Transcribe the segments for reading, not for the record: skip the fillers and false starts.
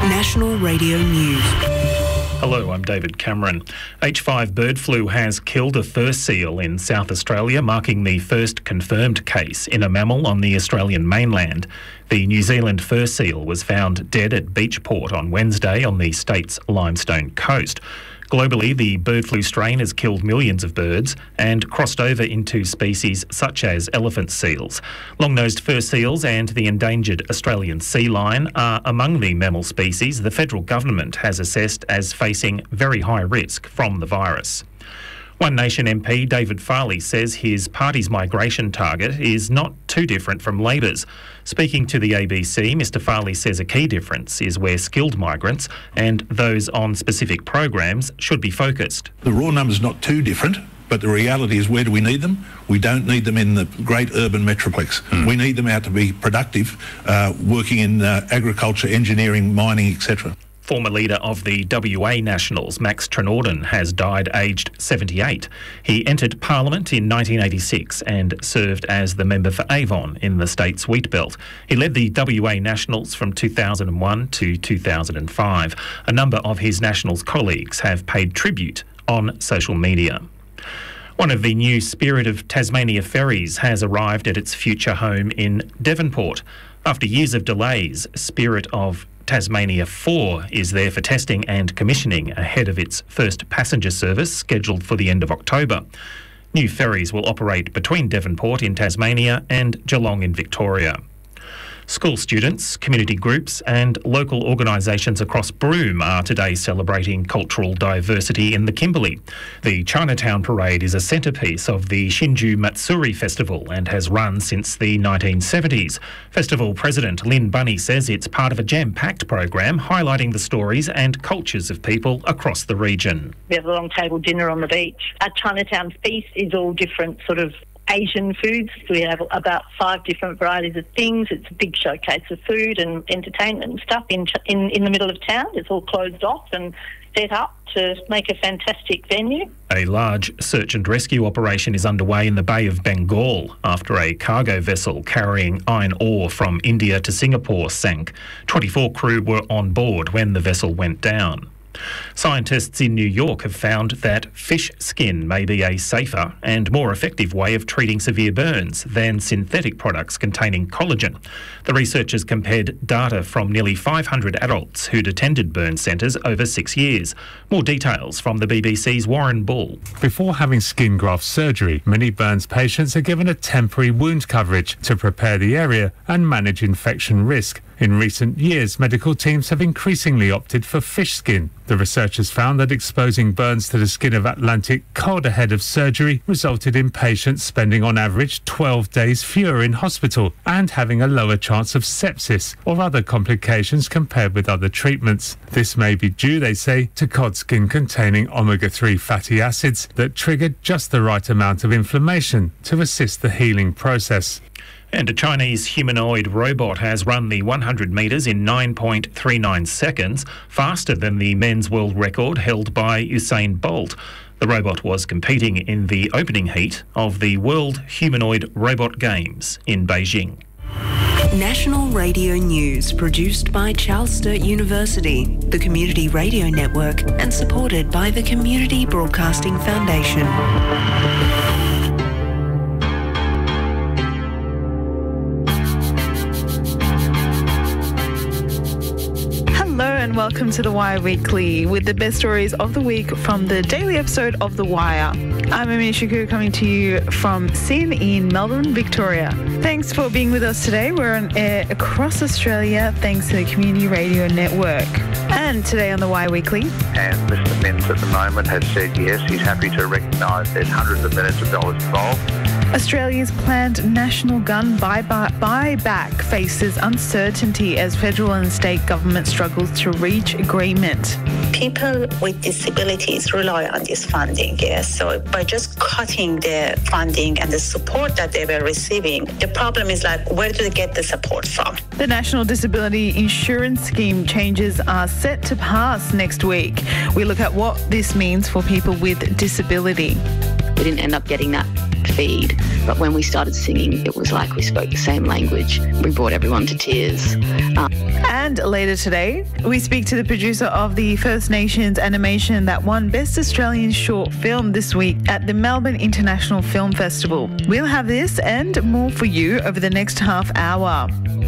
National Radio News. Hello, I'm David Cameron. H5 bird flu has killed a fur seal in South Australia, marking the first confirmed case in a mammal on the Australian mainland. The New Zealand fur seal was found dead at Beachport on Wednesday on the state's Limestone coast. Globally, the bird flu strain has killed millions of birds and crossed over into species such as elephant seals. Long-nosed fur seals and the endangered Australian sea lion are among the mammal species the federal government has assessed as facing very high risk from the virus. One Nation MP David Farley says his party's migration target is not too different from Labor's. Speaking to the ABC, Mr Farley says a key difference is where skilled migrants and those on specific programs should be focused. The raw number's not too different, but the reality is, where do we need them? We don't need them in the great urban metroplex. We need them out to be productive, working in agriculture, engineering, mining, etc. Former leader of the WA Nationals, Max Trenorden, has died aged 78. He entered Parliament in 1986 and served as the member for Avon in the state's wheat belt. He led the WA Nationals from 2001 to 2005. A number of his Nationals colleagues have paid tribute on social media. One of the new Spirit of Tasmania ferries has arrived at its future home in Devonport. After years of delays, Spirit of Tasmania 4 is there for testing and commissioning ahead of its first passenger service scheduled for the end of October. New ferries will operate between Devonport in Tasmania and Geelong in Victoria. School students, community groups and local organisations across Broome are today celebrating cultural diversity in the Kimberley. The Chinatown Parade is a centrepiece of the Shinju Matsuri Festival and has run since the 1970s. Festival President Lynn Bunny says it's part of a jam-packed program highlighting the stories and cultures of people across the region. We have a long table dinner on the beach. Our Chinatown feast is all different sort of Asian foods. We have about 5 different varieties of things. It's a big showcase of food and entertainment and stuff in the middle of town. It's all closed off and set up to make a fantastic venue. A large search and rescue operation is underway in the Bay of Bengal after a cargo vessel carrying iron ore from India to Singapore sank. 24 crew were on board when the vessel went down. Scientists in New York have found that fish skin may be a safer and more effective way of treating severe burns than synthetic products containing collagen. The researchers compared data from nearly 500 adults who'd attended burn centres over 6 years. More details from the BBC's Warren Bull. Before having skin graft surgery, many burns patients are given a temporary wound coverage to prepare the area and manage infection risk. In recent years, medical teams have increasingly opted for fish skin. The researchers found that exposing burns to the skin of Atlantic cod ahead of surgery resulted in patients spending on average 12 days fewer in hospital and having a lower chance of sepsis or other complications compared with other treatments. This may be due, they say, to cod skin containing omega-3 fatty acids that triggered just the right amount of inflammation to assist the healing process. And a Chinese humanoid robot has run the 100 metres in 9.39 seconds, faster than the men's world record held by Usain Bolt. The robot was competing in the opening heat of the World Humanoid Robot Games in Beijing. National Radio News, produced by Charles Sturt University, the Community Radio Network, and supported by the Community Broadcasting Foundation. And welcome to The Wire Weekly with the best stories of the week from the daily episode of The Wire. I'm Amishiku, coming to you from Sin in Melbourne, Victoria. Thanks for being with us today. We're on air across Australia thanks to the Community Radio Network. And today on The Wire Weekly. And Mr. Minns at the moment has said yes, he's happy to recognise there's hundreds of millions of dollars involved. Australia's planned national gun buyback faces uncertainty as federal and state government struggles to reach agreement. People with disabilities rely on this funding, yes. So by just cutting the funding and the support that they were receiving, the problem is like, where do they get the support from? The National Disability Insurance Scheme changes are set to pass next week. We look at what this means for people with disability. We didn't end up getting that feed, but when we started singing, it was like we spoke the same language. We brought everyone to tears. And later today, we speak to the producer of the First Nations animation that won Best Australian Short Film this week at the Melbourne International Film Festival. We'll have this and more for you over the next half hour.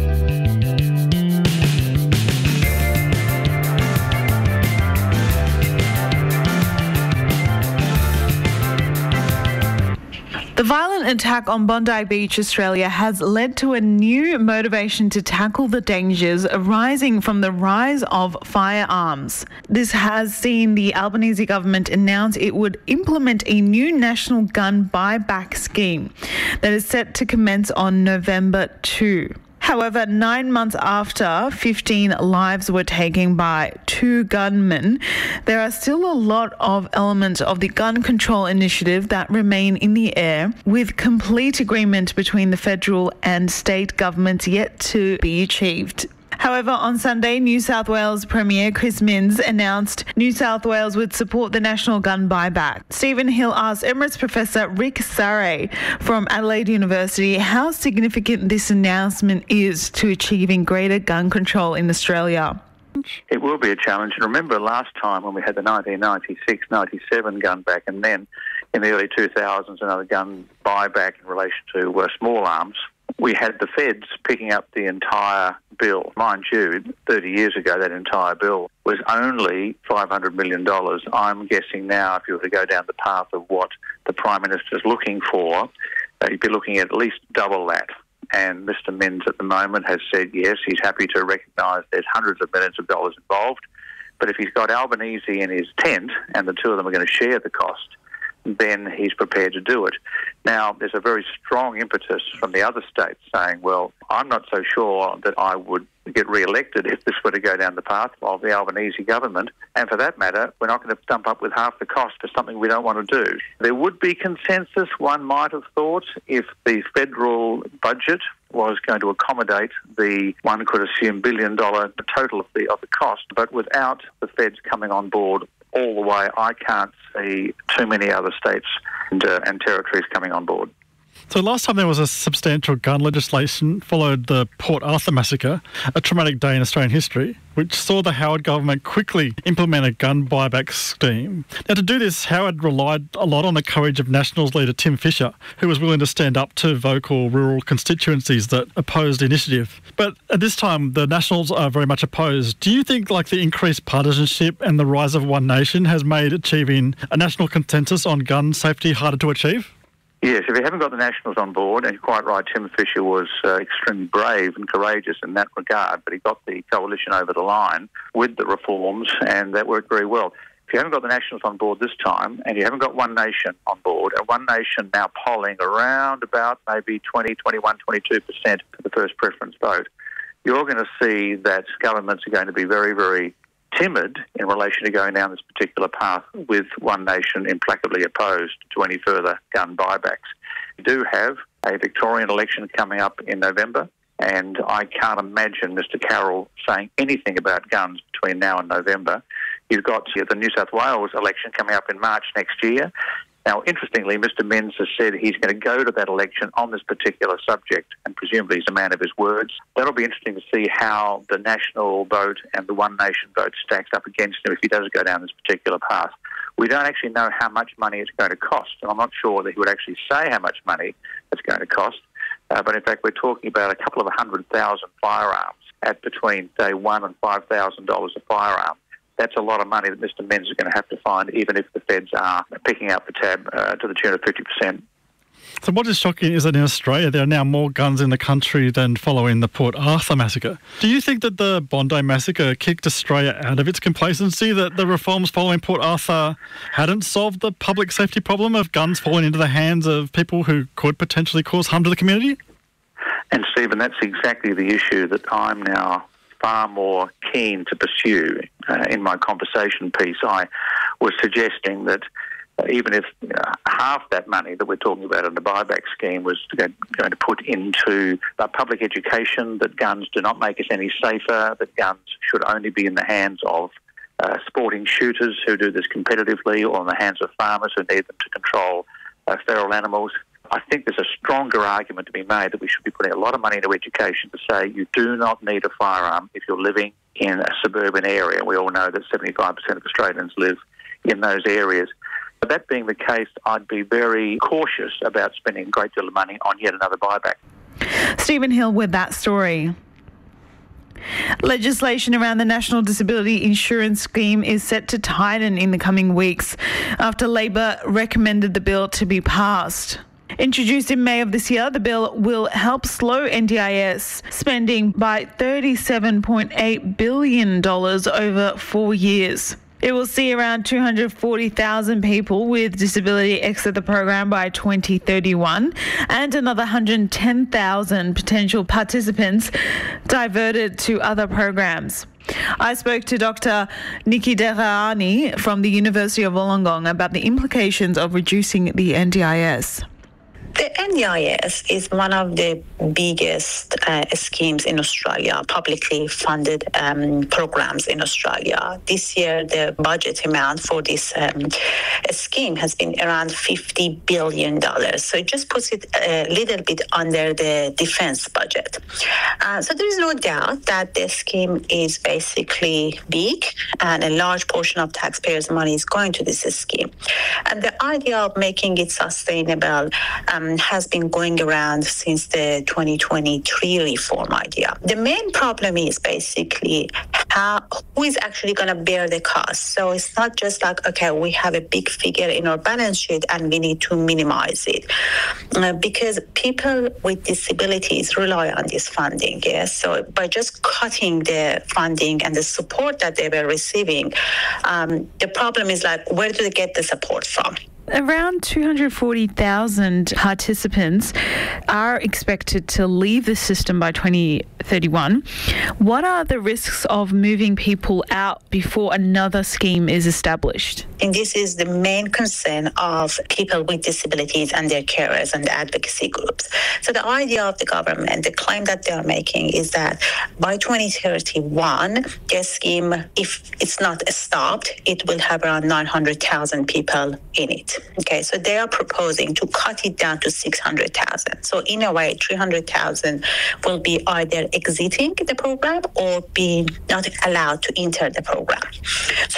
The violent attack on Bondi Beach, Australia, has led to a new motivation to tackle the dangers arising from the rise of firearms. This has seen the Albanese government announce it would implement a new national gun buyback scheme that is set to commence on November 2. However, 9 months after 15 lives were taken by 2 gunmen, there are still a lot of elements of the gun control initiative that remain in the air, with complete agreement between the federal and state governments yet to be achieved. However, on Sunday, New South Wales Premier Chris Minns announced New South Wales would support the national gun buyback. Stephen Hill asked Emirates Professor Rick Sarre from Adelaide University how significant this announcement is to achieving greater gun control in Australia. It will be a challenge. And remember last time when we had the 1996-97 gun back, and then in the early 2000s another gun buyback in relation to small arms, we had the feds picking up the entire bill. Mind you, 30 years ago, that entire bill was only $500 million. I'm guessing now, if you were to go down the path of what the Prime Minister is looking for, you'd be looking at least double that. And Mr Minns at the moment has said, yes, he's happy to recognise there's hundreds of millions of dollars involved, but if he's got Albanese in his tent and the two of them are going to share the cost, then he's prepared to do it. Now, there's a very strong impetus from the other states saying, well, I'm not so sure that I would get re-elected if this were to go down the path of the Albanese government. And for that matter, we're not going to stump up with half the cost for something we don't want to do. There would be consensus, one might have thought, if the federal budget was going to accommodate the, one could assume, $1 billion total of the cost. But without the feds coming on board all the way, I can't see too many other states and territories coming on board. So last time there was a substantial gun legislation followed the Port Arthur massacre, a traumatic day in Australian history, which saw the Howard government quickly implement a gun buyback scheme. Now, to do this, Howard relied a lot on the courage of Nationals leader Tim Fischer, who was willing to stand up to vocal rural constituencies that opposed the initiative. But at this time, the Nationals are very much opposed. Do you think the increased partisanship and the rise of One Nation has made achieving a national consensus on gun safety harder to achieve? Yes, if you haven't got the Nationals on board, and you're quite right, Tim Fischer was extremely brave and courageous in that regard, but he got the coalition over the line with the reforms, and that worked very well. If you haven't got the Nationals on board this time, and you haven't got One Nation on board, and One Nation now polling around about maybe 20, 21, 22% for the first preference vote, you're going to see that governments are going to be very, very timid in relation to going down this particular path with One Nation implacably opposed to any further gun buybacks. We do have a Victorian election coming up in November, and I can't imagine Mr Carroll saying anything about guns between now and November. You've got the New South Wales election coming up in March next year. Now, interestingly, Mr Minns has said he's going to go to that election on this particular subject, and presumably he's a man of his words. That'll be interesting to see how the national vote and the One Nation vote stacks up against him if he does go down this particular path. We don't actually know how much money it's going to cost, and I'm not sure that he would actually say how much money it's going to cost. But in fact, we're talking about a couple of 100,000 firearms at between, say, $1,000 and $5,000 a firearm. That's a lot of money that Mr Minns is going to have to find, even if the feds are picking up the tab to the tune of 50%. So what is shocking is that in Australia there are now more guns in the country than following the Port Arthur massacre. Do you think that the Bondi massacre kicked Australia out of its complacency, that the reforms following Port Arthur hadn't solved the public safety problem of guns falling into the hands of people who could potentially cause harm to the community? And Stephen, that's exactly the issue that I'm now far more keen to pursue. In my conversation piece, I was suggesting that even if half that money that we're talking about in the buyback scheme was going to put into public education, that guns do not make us any safer, that guns should only be in the hands of sporting shooters who do this competitively, or in the hands of farmers who need them to control feral animals. I think there's a stronger argument to be made that we should be putting a lot of money into education to say you do not need a firearm if you're living in a suburban area. We all know that 75% of Australians live in those areas. But that being the case, I'd be very cautious about spending a great deal of money on yet another buyback. Stephen Hill with that story. Legislation around the National Disability Insurance Scheme is set to tighten in the coming weeks after Labor recommended the bill to be passed. Introduced in May of this year, the bill will help slow NDIS spending by $37.8 billion over 4 years. It will see around 240,000 people with disability exit the program by 2031 and another 110,000 potential participants diverted to other programs. I spoke to Dr. Nikki Derani from the University of Wollongong about the implications of reducing the NDIS. The NDIS is one of the biggest schemes in Australia, publicly funded programs in Australia. This year, the budget amount for this scheme has been around $50 billion. So it just puts it a little bit under the defence budget. So there is no doubt that the scheme is basically big and a large portion of taxpayers' money is going to this scheme. And the idea of making it sustainable has been going around since the 2023 reform idea. The main problem is basically who is actually going to bear the cost. So it's not just like, okay, we have a big figure in our balance sheet and we need to minimize it. Because people with disabilities rely on this funding, yes? So by just cutting the funding and the support that they were receiving, the problem is like, where do they get the support from? Around 240,000 participants are expected to leave the system by 2031. What are the risks of moving people out before another scheme is established? And this is the main concern of people with disabilities and their carers and the advocacy groups. So the idea of the government, the claim that they are making is that by 2031, the scheme, if it's not stopped, it will have around 900,000 people in it. Okay, so they are proposing to cut it down to 600,000. So in a way, 300,000 will be either exiting the program or be not allowed to enter the program. So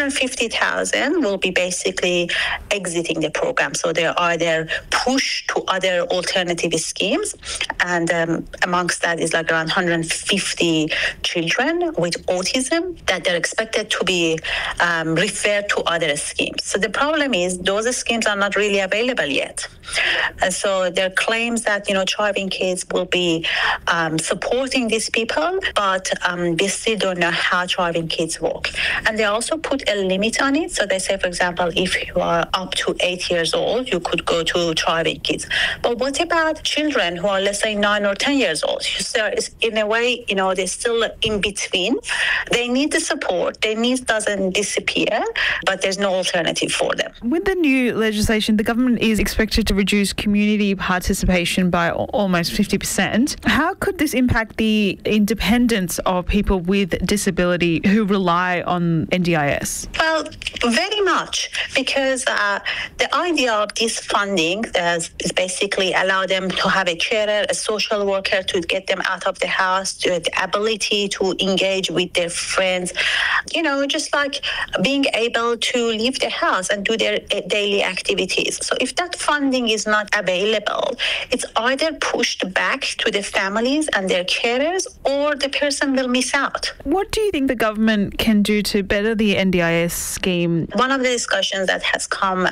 250,000 will be basically exiting the program. So they're either pushed to other alternative schemes, and amongst that is like around 150 children with autism that they're expected to be referred to other schemes. So the problem is those schemes are not really available yet. And so there are claims that, thriving kids will be supporting these people, but we still don't know how thriving kids work. And they also put a limit on it. So they say, for example, if you are up to 8 years old, you could go to thriving kids. But what about children who are, let's say, 9 or 10 years old? So in a way, they're still in between. They need the support. Their needs doesn't disappear, but there's no alternative for them. With the new legislation, the government is expected to reduce community participation by almost 50%. How could this impact the independence of people with disability who rely on NDIS? Well, very much, because the idea of this funding is basically allow them to have a carer, a social worker to get them out of the house, to the ability to engage with their friends, just like being able to leave the house and do their daily activities. So if that funding is not available, it's either pushed back to the families and their carers, or the person will miss out. What do you think the government can do to better the NDIS scheme? One of the discussions that has come,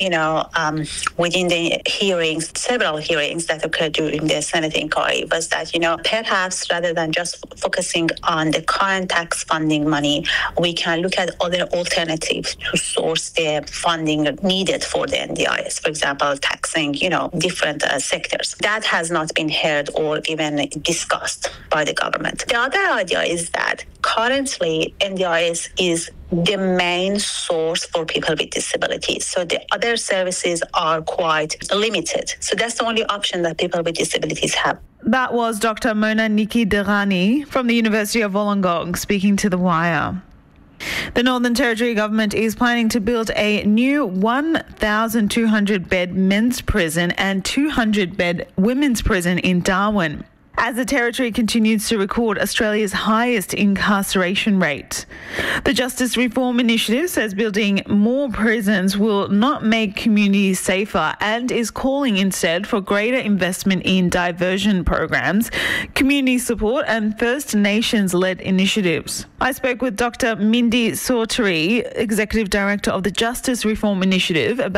within the hearings, several hearings that occurred during the Senate inquiry, was that, perhaps rather than just focusing on the current tax funding money, we can look at other alternatives to source the funding needed for the NDIS. For example, taxing, different sectors. That has not been heard or even discussed by the government. The other idea is that currently NDIS is the main source for people with disabilities. So the other services are quite limited. So that's the only option that people with disabilities have. That was Dr. Mona Nikki Derani from the University of Wollongong speaking to The Wire. The Northern Territory government is planning to build a new 1,200-bed men's prison and 200-bed women's prison in Darwin, as the Territory continues to record Australia's highest incarceration rate. The Justice Reform Initiative says building more prisons will not make communities safer and is calling instead for greater investment in diversion programs, community support and First Nations-led initiatives. I spoke with Dr. Mindy Sawtrey, Executive Director of the Justice Reform Initiative, about